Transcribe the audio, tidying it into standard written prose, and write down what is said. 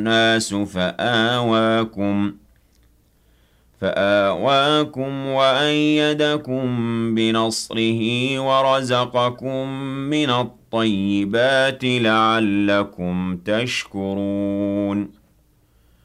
النَّاسُ فآواكم وأيدكم بنصره ورزقكم من الطيبات لعلكم تشكرون